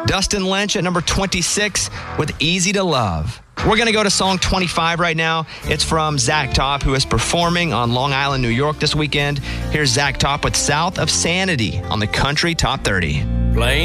Dustin Lynch at number 26 with Easy to Love. We're going to go to song 25 right now. It's from Zach Top, who is performing on Long Island, New York this weekend. Here's Zach Top with South of Sanity on the Country Top 30. Playing